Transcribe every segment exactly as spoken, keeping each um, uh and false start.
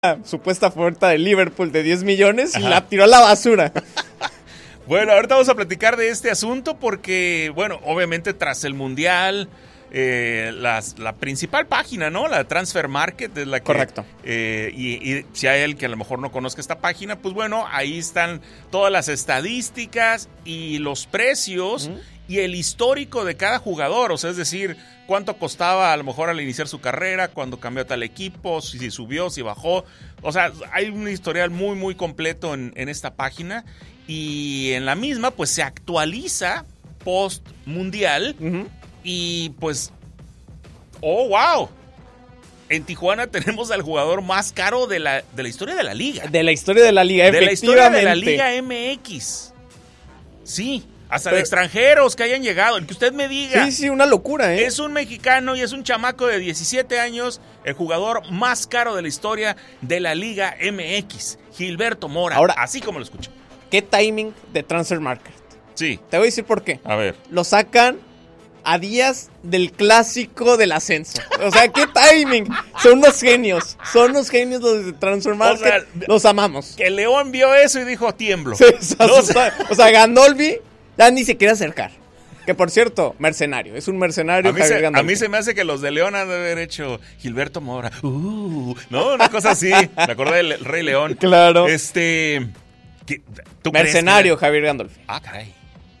supuesta oferta de Liverpool de diez millones y Ajá. la tiró a la basura. Bueno, ahorita vamos a platicar de este asunto porque, bueno, obviamente tras el Mundial, eh, las, la principal página, ¿no? La Transfer Market es la que... Correcto. Eh, y, y si hay alguien que a lo mejor no conozca esta página, pues bueno, ahí están todas las estadísticas y los precios uh-huh. y el histórico de cada jugador, o sea, es decir, cuánto costaba a lo mejor al iniciar su carrera, cuando cambió a tal equipo, si, si subió, si bajó. O sea, hay un historial muy, muy completo en, en esta página. Y en la misma, pues se actualiza post mundial. Uh-huh. Y pues, oh, wow. En Tijuana tenemos al jugador más caro de la, de la historia de la liga. De la historia de la liga, de efectivamente. De la historia de la Liga M X. Sí, hasta Pero, de extranjeros que hayan llegado. El que usted me diga. Sí, sí, una locura, ¿eh? Es un mexicano y es un chamaco de diecisiete años, el jugador más caro de la historia de la Liga M X. Gilberto Mora. Ahora, así como lo escucho. ¿Qué timing de Transfer Market? Sí. Te voy a decir por qué. A ver. Lo sacan a días del clásico del ascenso. O sea, ¿qué timing? Son unos genios. Son unos genios los de Transfer Market. O sea, los amamos. Que León vio eso y dijo, tiemblo. Sí, o sea, no, sea, o sea Gandolfi ya ni se quiere acercar. Que por cierto, mercenario. Es un mercenario. A mí, se, a mí se me hace que los de León han de haber hecho Gilberto Mora. Uh, no, una cosa así. Me acordé del Rey León. Claro. Este... ¿tú mercenario, que... Javier Gandolfi. Ah, caray.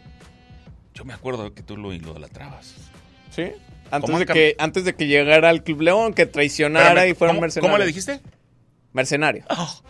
Yo me acuerdo que tú lo idolatrabas. ¿Sí? Antes de, que, antes de que llegara al Club León, que traicionara Espérame, y fuera un mercenario. ¿Cómo le dijiste? Mercenario. Oh.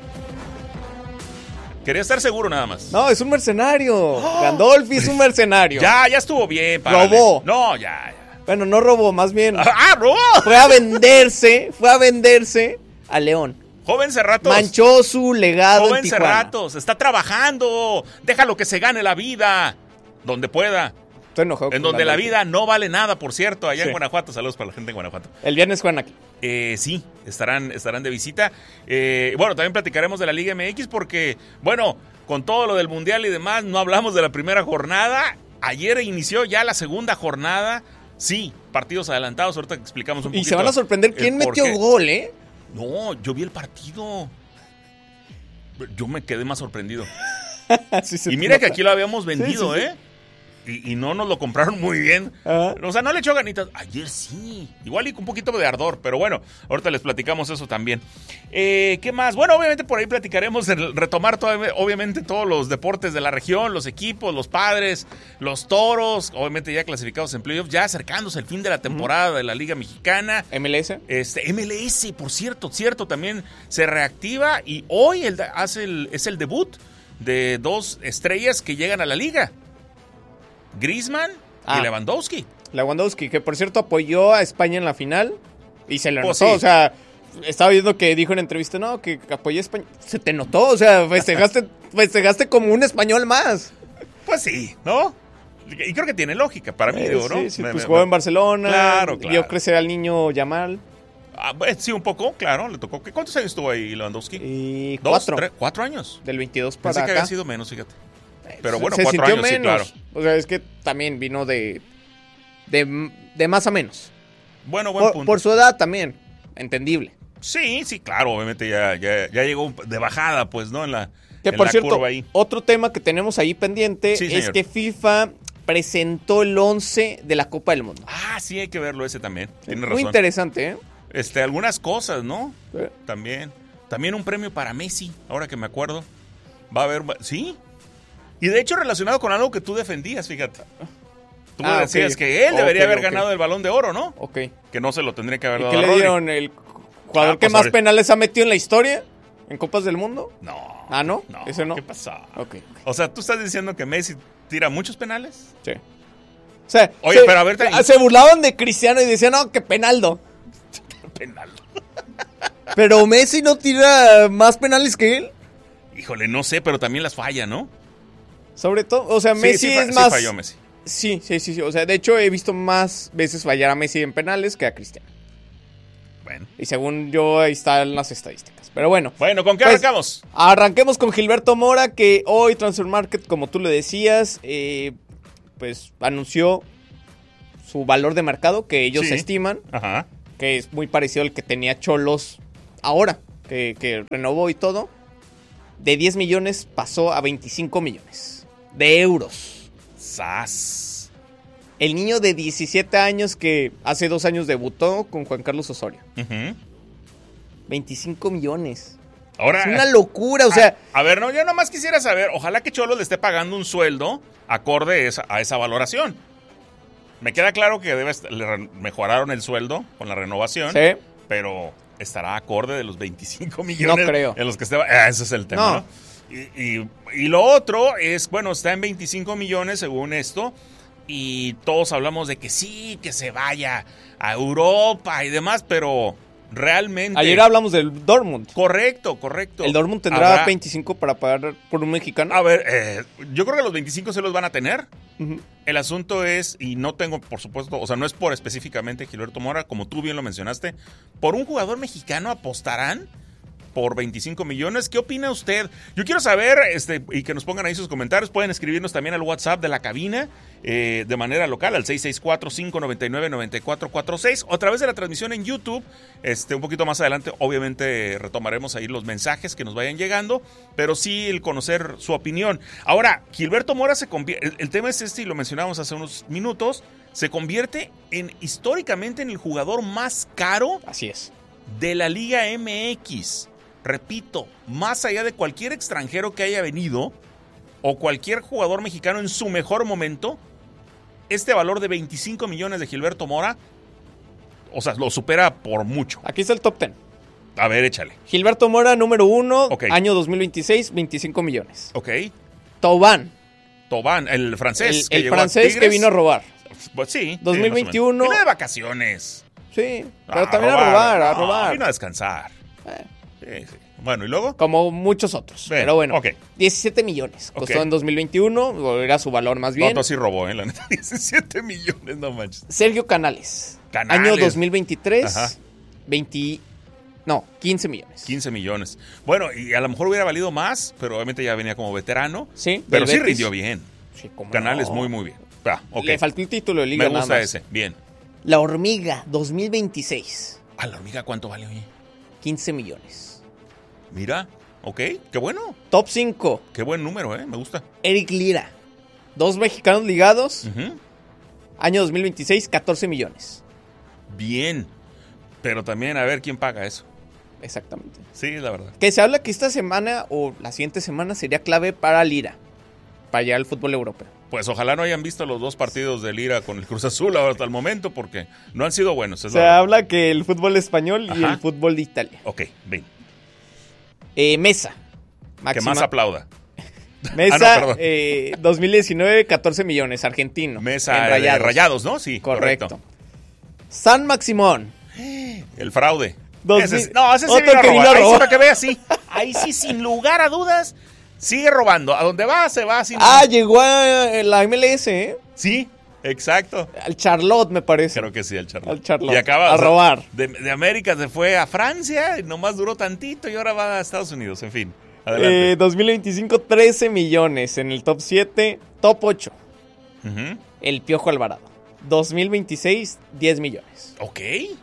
Quería estar seguro nada más. No, es un mercenario. Oh. Gandolfi es un mercenario. Ya, ya estuvo bien. Párale. Robó. No, ya, ya. Bueno, no robó, más bien. ¡Ah, robó! Fue a venderse, fue a venderse a León. Joven Cerratos. Manchó su legado Joven en Tijuana. Cerratos, está trabajando. Déjalo que se gane la vida. Donde pueda. Estoy enojado. En donde la vida no vale nada, por cierto. Allá sí. en Guanajuato. Saludos para la gente en Guanajuato. El viernes juegan aquí. Eh, sí, estarán, estarán de visita. Eh, bueno, también platicaremos de la Liga M X porque, bueno, con todo lo del Mundial y demás, no hablamos de la primera jornada. Ayer inició ya la segunda jornada. Sí, partidos adelantados. Ahorita explicamos un poquito. Y se van a sorprender quién metió qué. gol, ¿eh? No, yo vi el partido. Yo me quedé más sorprendido. sí, y mira que aquí lo habíamos vendido, sí, sí, ¿eh? Sí. Y, y no nos lo compraron muy bien. Uh-huh. O sea, no le echó ganitas. Ayer sí. Igual y con un poquito de ardor. Pero bueno, ahorita les platicamos eso también. Eh, ¿Qué más? Bueno, obviamente por ahí platicaremos, en retomar todo, obviamente todos los deportes de la región, los equipos, los padres, los toros, obviamente ya clasificados en playoffs, ya acercándose el fin de la temporada uh-huh. de la Liga Mexicana. ¿M L S? Este, M L S, por cierto, cierto, también se reactiva y hoy el, hace el, es el debut de dos estrellas que llegan a la liga. Griezmann ah, y Lewandowski. Lewandowski, que por cierto apoyó a España en la final y se le pues notó, sí. o sea, estaba viendo que dijo en entrevista, no, que apoyé a España. Se te notó, o sea, festejaste, festejaste como un español más. Pues sí, ¿no? Y creo que tiene lógica para mí, eh, digo, ¿no? Sí, sí, me, pues me, jugó me... en Barcelona, claro, claro. Vio crecer al niño Yamal. Ah, sí, un poco, claro, le tocó. ¿Cuántos años estuvo ahí Lewandowski? Y ¿Dos, cuatro. Tres, cuatro años. Del veintidós para Pensé acá. que había sido menos, fíjate. Pero bueno, se cuatro sintió años, menos. Sí, claro. O sea, es que también vino de, de, de más a menos. Bueno, buen por, punto. Por su edad también, entendible. Sí, sí, claro, obviamente ya, ya, ya llegó de bajada, pues, ¿no? En la Que en por la cierto, curva ahí. Otro tema que tenemos ahí pendiente sí, es que FIFA presentó el once de la Copa del Mundo. Ah, sí, hay que verlo ese también. Tiene Muy razón. interesante, ¿eh? Este, algunas cosas, ¿no? Sí. También. También un premio para Messi, ahora que me acuerdo. Va a haber, ¿sí? Y de hecho relacionado con algo que tú defendías, fíjate. Tú ah, decías okay. que él debería okay, haber okay. ganado el Balón de Oro, ¿no? Ok. Que no se lo tendría que haber ¿Y dado qué a le Rodri. dieron? ¿El jugador ah, que pues más ahorita. penales ha metido en la historia? ¿En Copas del Mundo? No. Ah, ¿no? No. ¿Ese no? ¿Qué pasa? Okay. O sea, ¿tú estás diciendo que Messi tira muchos penales? Sí. O sea, Oye, se, pero a ver... Te... se burlaban de Cristiano y decían, no, que penaldo. Penaldo. Pero Messi no tira más penales que él. Híjole, no sé, pero también las falla, ¿no? Sobre todo, o sea, Messi sí, sí, es sí más... falló Messi. Sí, sí, sí, sí. O sea, de hecho he visto más veces fallar a Messi en penales que a Cristiano. Bueno. Y según yo, ahí están las estadísticas. Pero bueno. Bueno, ¿con qué pues, arrancamos? Arranquemos con Gilberto Mora, que hoy Transfer Market, como tú le decías, eh, pues anunció su valor de mercado, que ellos sí. estiman, Ajá. que es muy parecido al que tenía Xolos ahora. que, que renovó y todo, de diez millones pasó a veinticinco millones de euros. ¡Sas! El niño de diecisiete años que hace dos años debutó con Juan Carlos Osorio. Uh-huh. veinticinco millones. Ahora, es una locura, o sea... A, a ver, no, yo nomás quisiera saber, ojalá que Cholos le esté pagando un sueldo acorde esa, a esa valoración. Me queda claro que debe, le mejoraron el sueldo con la renovación, sí, pero estará acorde de los veinticinco millones. No creo. En los que esté, ah, ese es el tema, ¿no? ¿no? Y, y, y lo otro es, bueno, está en veinticinco millones según esto, y todos hablamos de que sí, que se vaya a Europa y demás, pero... Realmente. Ayer hablamos del Dortmund. Correcto, correcto. El Dortmund tendrá Habrá... veinticinco para pagar por un mexicano. A ver, eh, yo creo que los veinticinco se los van a tener. Uh-huh. El asunto es, y no tengo, por supuesto, o sea, no es por específicamente Gilberto Mora, como tú bien lo mencionaste, por un jugador mexicano apostarán por veinticinco millones. ¿Qué opina usted? Yo quiero saber, este, y que nos pongan ahí sus comentarios. Pueden escribirnos también al WhatsApp de la cabina eh, de manera local al seis seis cuatro, cinco nueve nueve, nueve cuatro cuatro seis o a través de la transmisión en YouTube. Este, un poquito más adelante, obviamente, retomaremos ahí los mensajes que nos vayan llegando, pero sí el conocer su opinión. Ahora, Gilberto Mora se convierte, el, el tema es este y lo mencionábamos hace unos minutos, se convierte en históricamente en el jugador más caro. Así es. De la Liga M X. Repito, más allá de cualquier extranjero que haya venido o cualquier jugador mexicano en su mejor momento, este valor de veinticinco millones de Gilberto Mora, o sea, lo supera por mucho. Aquí está el top diez. A ver, échale. Gilberto Mora, número uno, okay. Año dos mil veintiséis, veinticinco millones. Ok. Thauvin. Thauvin, el francés. El, que el llegó francés a que vino a robar. Pues sí. dos mil veintiuno. Sí, vino de vacaciones. Sí, pero a también robar, a robar, no, a robar. Vino a descansar. Eh. Sí, sí. Bueno, ¿y luego? Como muchos otros. Bien, pero bueno, okay. diecisiete millones. Costó okay. en dos mil veintiuno, era su valor más bien. No, sí robó, ¿eh? La neta, diecisiete millones, no manches. Sergio Canales. Canales. Año dos mil veintitrés, Ajá. veinte, no, quince millones. quince millones. Bueno, y a lo mejor hubiera valido más, pero obviamente ya venía como veterano. Sí, pero sí Betis. rindió bien. Sí, cómo Canales no. muy, muy bien. Ah, okay. Le faltó el título de liga. Me gusta nada más. ese, bien. La Hormiga, dos mil veintiséis. ¿A la Hormiga cuánto vale hoy? quince millones. Mira, ok, qué bueno. Top cinco. Qué buen número, eh, me gusta. Eric Lira, dos mexicanos ligados. Uh-huh. Año dos mil veintiséis, catorce millones. Bien, pero también a ver quién paga eso. Exactamente. Sí, la verdad. Que se habla que esta semana o la siguiente semana sería clave para Lira, para llegar al fútbol europeo. Pues ojalá no hayan visto los dos partidos de Lira con el Cruz Azul hasta el momento, porque no han sido buenos. Se habla que el fútbol español y Ajá. el fútbol de Italia. Ok, bien. Eh, Mesa. Máxima. Que más aplauda. Mesa, ah, no, eh, dos mil diecinueve, catorce millones, argentino. Mesa en Rayados. De Rayados, ¿no? Sí, correcto. correcto. San Maximón. El fraude. Ese mil... No, ese sí vino a robar. Ahí sí, para que veas, sí. Ahí sí, sin lugar a dudas, sigue robando. A donde va, se va. Sin ah, llegó a la M L S, ¿eh? Sí, exacto. Al Charlotte, me parece. Creo que sí, al Charlotte. Al Charlotte. Y acaba a o sea, robar. De, de América se fue a Francia, y nomás duró tantito y ahora va a Estados Unidos, en fin. Adelante. Eh, dos mil veinticinco, trece millones. En el top siete, top ocho. Uh-huh. El Piojo Alvarado. dos mil veintiséis, diez millones. Ok.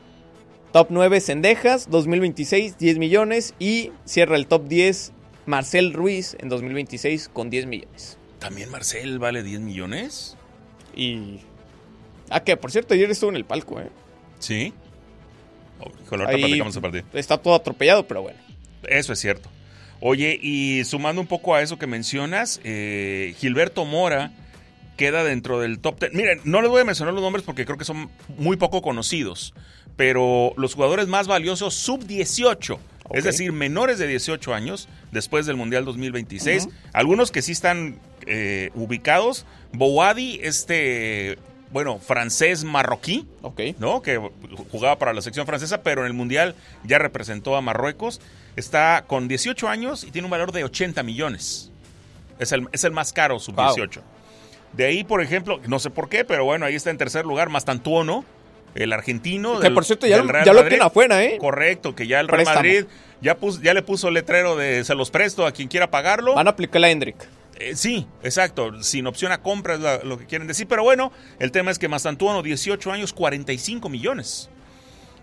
Top nueve, Cendejas. dos mil veintiséis, diez millones. Y cierra el top diez, Marcel Ruiz en dos mil veintiséis con diez millones. ¿También Marcel vale diez millones? Y... Ah, que por cierto, ayer estuvo en el palco, ¿eh? Sí. Oh, híjole, ahorita platicamos el partido. Está todo atropellado, pero bueno. Eso es cierto. Oye, y sumando un poco a eso que mencionas, eh, Gilberto Mora queda dentro del top diez. Miren, no les voy a mencionar los nombres porque creo que son muy poco conocidos, pero los jugadores más valiosos sub dieciocho, okay. Es decir, menores de dieciocho años, después del Mundial dos mil veintiséis. Uh-huh. Algunos que sí están eh, ubicados. Bouhaddi, este... bueno, francés marroquí, okay. ¿no? Que jugaba para la sección francesa, pero en el Mundial ya representó a Marruecos. Está con dieciocho años y tiene un valor de ochenta millones. Es el, es el más caro, sub dieciocho. Wow. De ahí, por ejemplo, no sé por qué, pero bueno, ahí está en tercer lugar Mastantuono, el argentino. Que del, por cierto, ya, del Real ya Madrid. Lo tiene afuera, ¿eh? Correcto, que ya el Real Préstamo. Madrid ya, pus, ya le puso letrero de se los presto a quien quiera pagarlo. Van a aplicar la Hendrick. Eh, sí, exacto, sin opción a compra es la, lo que quieren decir, pero bueno, el tema es que Mastantuono, dieciocho años, cuarenta y cinco millones.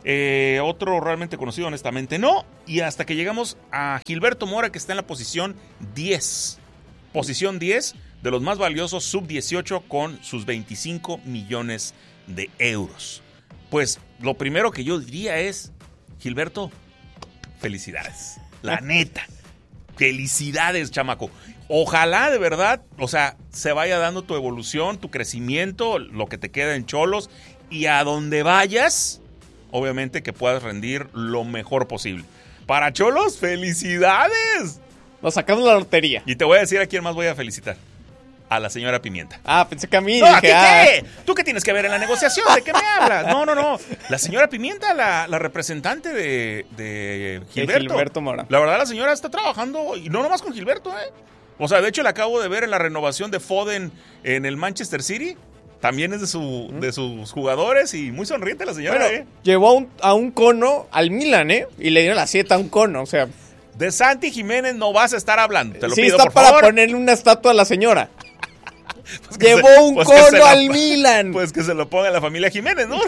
Eh, otro realmente conocido, honestamente, no. Y hasta que llegamos a Gilberto Mora, que está en la posición diez. Posición diez de los más valiosos sub dieciocho con sus veinticinco millones de euros. Pues lo primero que yo diría es, Gilberto, felicidades. La neta. Felicidades, chamaco. Ojalá de verdad, o sea, se vaya dando tu evolución, tu crecimiento, lo que te queda en Cholos. Y a donde vayas, obviamente que puedas rendir lo mejor posible. Para Cholos, ¡felicidades! Nos sacamos la lotería. Y te voy a decir a quién más voy a felicitar. A la señora Pimienta. Ah, pensé que a mí. No, dije, ¿a ti ah. qué? ¿Tú qué tienes que ver en la negociación? ¿De qué me hablas? No, no, no. La señora Pimienta, la, la representante de, de Gilberto. De Gilberto Mora. La verdad, la señora está trabajando, y no nomás con Gilberto, ¿eh? O sea, de hecho, la acabo de ver en la renovación de Foden en el Manchester City. También es de, su, de sus jugadores y muy sonriente la señora, Bueno, ¿eh? llevó a un, a un cono al Milan, ¿eh? Y le dieron la siete a un cono, o sea. De Santi Jiménez no vas a estar hablando, te lo sí pido, está por para favor. ponerle una estatua a la señora. Pues que Llevó se, un pues que se cono la- al Milan. Pues que se lo ponga la familia Jiménez, ¿no?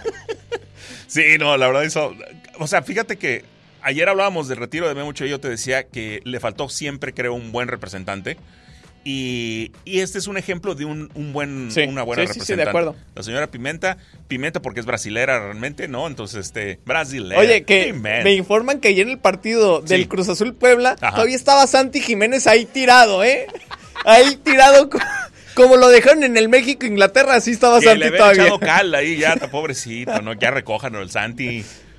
Sí, no, la verdad hizo... O sea, fíjate que ayer hablábamos del retiro de Memo Ochoa y yo te decía que le faltó siempre, creo, un buen representante. Y, y este es un ejemplo de un, un buen, Sí, una buena sí, sí, sí, representante. de acuerdo. La señora Pimenta, Pimenta porque es brasilera realmente, ¿no? Entonces, este, brasilera. Oye, que Pimenta. me informan que ayer en el partido del Sí. Cruz Azul Puebla Ajá. todavía estaba Santi Jiménez ahí tirado, ¿eh? Ahí tirado co- como lo dejaron en el México-Inglaterra, así estaba Que le Santi habían todavía. echado cal ahí, ya, está pobrecito, ¿no? Ya recójanlo el Santi.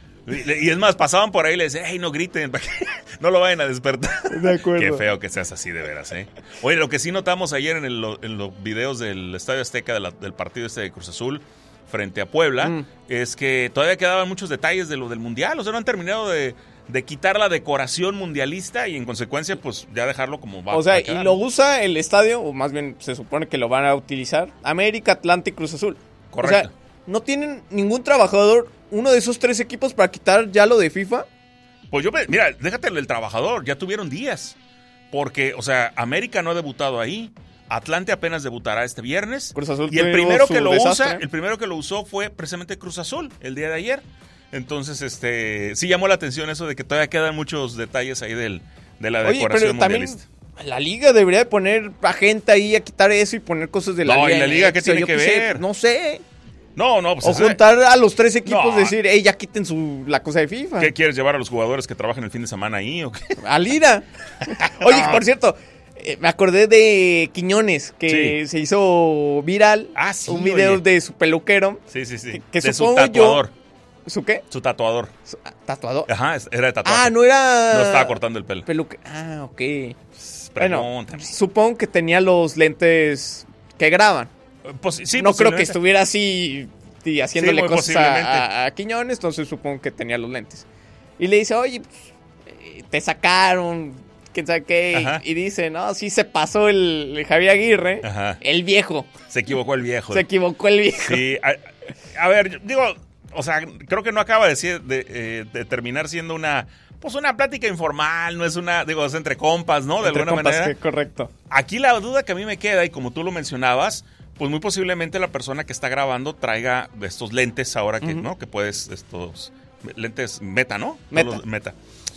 Y es más, pasaban por ahí y le decían, hey, no griten, para que no lo vayan a despertar. De acuerdo. Qué feo que seas así de veras, ¿eh? Oye, lo que sí notamos ayer en, el- en los videos del Estadio Azteca de la- del partido este de Cruz Azul frente a Puebla, Mm. es que todavía quedaban muchos detalles de lo del Mundial. O sea, no han terminado de, de quitar la decoración mundialista y en consecuencia, pues ya dejarlo como va. O sea, va a y quedar, lo ¿no? usa el estadio, o más bien se supone que lo van a utilizar, América, Atlante y Cruz Azul. Correcto. O sea, no tienen ningún trabajador, uno de esos tres equipos para quitar ya lo de FIFA. Pues yo, me- mira, déjate el trabajador, ya tuvieron días. Porque, o sea, América no ha debutado ahí. Atlante apenas debutará este viernes. Cruz Azul y el tuvo primero su que lo desastre. usa, el primero que lo usó fue precisamente Cruz Azul, el día de ayer. Entonces, este, sí llamó la atención eso de que todavía quedan muchos detalles ahí del, de la Oye, decoración pero también mundialista. la liga debería de poner a gente ahí a quitar eso y poner cosas de la No, liga. ¿y la liga qué O sea, tiene yo que qué sé, ver? no sé. No, no, pues O ese- juntar a los tres equipos No. y decir, ey, ya quiten su, la cosa de FIFA. ¿qué quieres llevar a los jugadores que trabajan el fin de semana ahí o qué? A Lira. Oye, No. por cierto, eh, me acordé de Quiñones, que Sí. se hizo viral. Ah, sí, un video oye. de su peluquero. Sí, sí, sí. Que- que de su supongo yo- tatuador. ¿Su qué? Su tatuador. Su- ah, ¿Tatuador? Ajá, es- era de tatuaje. Ah, no era... No estaba cortando el pelo. Peluque. Ah, ok. Bueno, Pregúntame. supongo que tenía los lentes que graban. Pues, sí, no creo que posiblemente. estuviera así y haciéndole muy cosas posiblemente. a, a- a Quiñones, entonces supongo que tenía los lentes. Y le dice, oye, pues, eh, te sacaron, quién sabe qué. Ajá. Y dice, no, sí se pasó el, el Javier Aguirre, Ajá. el viejo. Se equivocó el viejo. Se equivocó el viejo. Sí, a, a ver, yo digo, o sea, creo que no acaba de, ser- de, eh, de terminar siendo una, pues una plática informal, no es una, digo, es entre compas, ¿no? De Entre alguna compas, manera. que correcto. Aquí la duda que a mí me queda, y como tú lo mencionabas, pues muy posiblemente la persona que está grabando traiga estos lentes ahora que, Ujú. ¿no? Que puedes, estos lentes meta, ¿no? Meta. Todos los meta.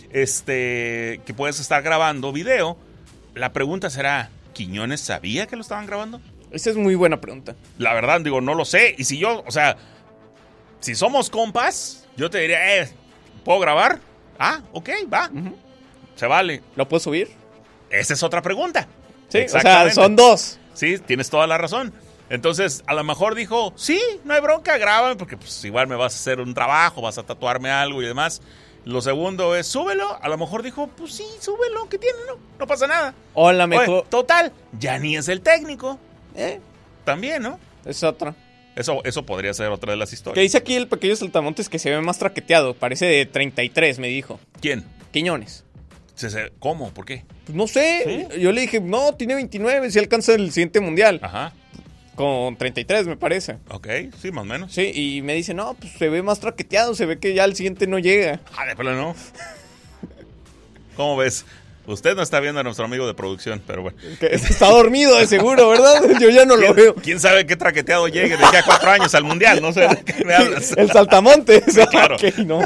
Este, que puedes estar grabando video. La pregunta será, ¿Quiñones sabía que lo estaban grabando? Esa es muy buena pregunta. La verdad, digo, no lo sé. Y si yo, o sea, si somos compas, yo te diría, eh, ¿puedo grabar? Ah, ok, va. Ujú. Se vale. ¿Lo puedo subir? Esa es otra pregunta. Sí, o sea, Exactamente. son dos. Sí, tienes toda la razón. Entonces, a lo mejor dijo, sí, no hay bronca, grábame, porque pues igual me vas a hacer un trabajo, vas a tatuarme algo y demás. Lo segundo es, súbelo. A lo mejor dijo, pues sí, súbelo, ¿qué tiene? No, no pasa nada. O a la Oye, mejor... total, ya ni es el técnico. Eh, También, ¿no? es otra. Eso, eso podría ser otra de las Que historias. dice aquí el pequeño saltamontes que se ve más traqueteado. Parece de treinta y tres, me dijo. ¿Quién? Quiñones. Se- se- ¿Cómo? ¿Por qué? Pues no sé. Yo le dije, no, tiene veintinueve, si alcanza el siguiente mundial. Ajá, Con treinta y tres, me parece. ok, sí, más o menos. Sí, y me dice, no, pues se ve más traqueteado, se ve que ya el siguiente no llega. Ah, de plano no. ¿Cómo ves? Usted no está viendo a nuestro amigo de producción, pero bueno. Está dormido de seguro, ¿verdad? Yo ya no lo veo. ¿Quién sabe qué traqueteado llegue de aquí a cuatro años al Mundial? No sé de qué me hablas. El saltamontes. Sí, claro. Okay, no.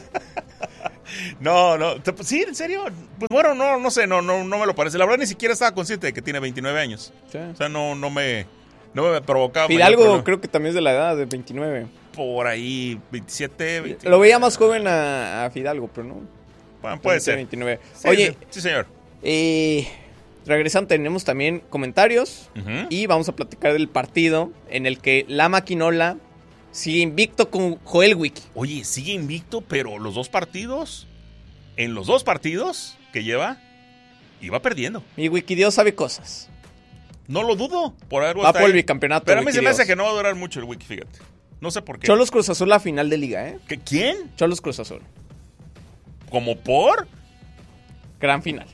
No, no. Sí, en serio. Pues bueno, no, no sé, no, no, no me lo parece. La verdad ni siquiera estaba consciente de que tiene veintinueve años. Sí. O sea, no, no me, no me provocaba. Fidalgo creo que también es de la edad de veintinueve. Por ahí, veintisiete, veintinueve. Lo veía más joven a, a Fidalgo, pero no. Bueno, puede ser. veintinueve. Sí, Oye, sí, sí señor. Eh, regresando, tenemos también comentarios uh-huh. y vamos a platicar del partido en el que la Maquinola sigue invicto con Joel Wiki. Oye, sigue invicto, pero los dos partidos, en los dos partidos que lleva, iba perdiendo. Y Wiki Dios sabe cosas. No lo dudo. Por algo va por el bicampeonato. Pero a mí se me hace que no va a durar mucho el Wiki, fíjate. No sé por qué. Cholos Cruz Azul la final de liga, ¿eh? ¿Qué, ¿Quién? Cholos Cruz Azul. ¿Como por? Gran final.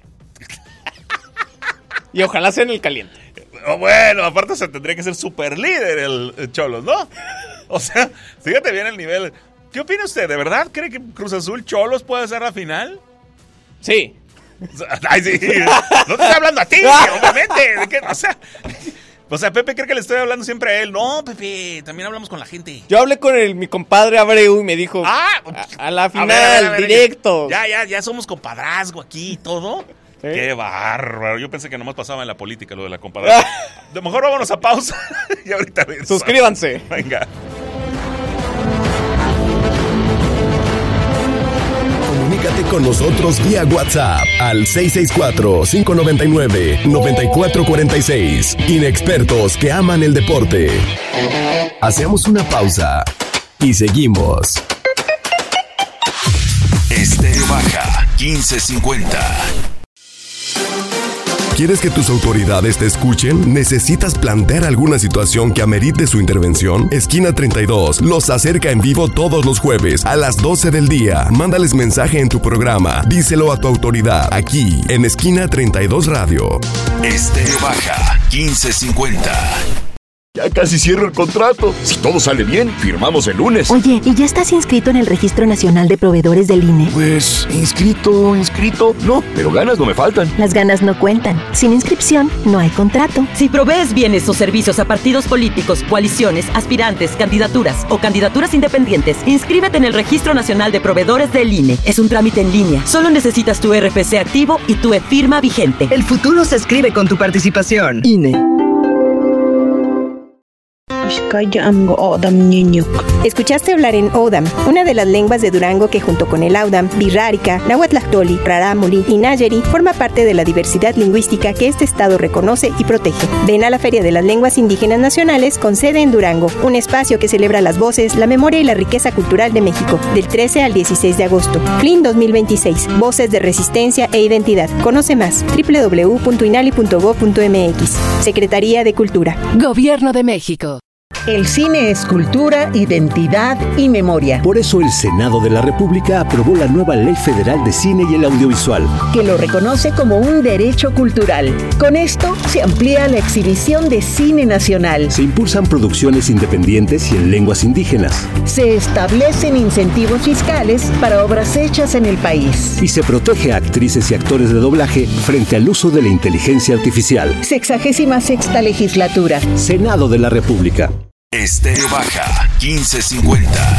Y ojalá sea en el caliente. Bueno, aparte se tendría que ser super líder el, el Cholos, ¿no? O sea, fíjate bien el nivel. ¿Qué opina usted? ¿De verdad cree que Cruz Azul Cholos puede ser la final? Sí. Ay, sí. No te estoy hablando a ti, obviamente. ¿De qué? O sea, o sea, Pepe cree que le estoy hablando siempre a él. No, Pepe, también hablamos con la gente. Yo hablé con el, mi compadre Abreu y me dijo, ah, a, a la final, a ver, a ver, a ver, directo. Ya, ya, ya somos compadrazgo aquí y todo. ¿Sí? Qué bárbaro. Yo pensé que nomás pasaba en la política lo de la compadre. De mejor vámonos a pausa y ahorita regresamos. Suscríbanse. Venga. Comunícate con nosotros vía WhatsApp al seis seis cuatro, cinco nueve nueve, nueve cuatro cuatro seis. Inexpertos que aman el deporte. Hacemos una pausa y seguimos. Estéreo Baja quince cincuenta. ¿Quieres que tus autoridades te escuchen? ¿Necesitas plantear alguna situación que amerite su intervención? Esquina treinta y dos los acerca en vivo todos los jueves a las doce del día. Mándales mensaje en tu programa. Díselo a tu autoridad aquí en Esquina treinta y dos Radio. Estéreo Baja quince cincuenta. Ya casi cierro el contrato. Si todo sale bien, firmamos el lunes. Oye, ¿y ya estás inscrito en el Registro Nacional de Proveedores del I N E? Pues, inscrito, inscrito, no, pero ganas no me faltan. Las ganas no cuentan. Sin inscripción, no hay contrato. Si provees bienes o servicios a partidos políticos, coaliciones, aspirantes, candidaturas o candidaturas independientes, inscríbete en el Registro Nacional de Proveedores del I N E. Es un trámite en línea. Solo necesitas tu R F C activo y tu e-firma vigente. El futuro se escribe con tu participación. I N E. Escuchaste hablar en Odam, una de las lenguas de Durango que junto con el Audam, Birrárica, Nahuatlactoli, Rarámuri y Nayeri forma parte de la diversidad lingüística que este estado reconoce y protege. Ven a la Feria de las Lenguas Indígenas Nacionales con sede en Durango, un espacio que celebra las voces, la memoria y la riqueza cultural de México, del trece al dieciséis de agosto. F L I N dos mil veintiséis, Voces de Resistencia e Identidad. Conoce más, doble u doble u doble u punto inali punto gob punto eme equis. Secretaría de Cultura. Gobierno de México. El cine es cultura, identidad y memoria. Por eso el Senado de la República aprobó la nueva Ley Federal de Cine y el Audiovisual, que lo reconoce como un derecho cultural. Con esto se amplía la exhibición de cine nacional. Se impulsan producciones independientes y en lenguas indígenas. Se establecen incentivos fiscales para obras hechas en el país. Y se protege a actrices y actores de doblaje frente al uso de la inteligencia artificial. Sexagésima sexta legislatura. Senado de la República. Estéreo Baja quince cincuenta.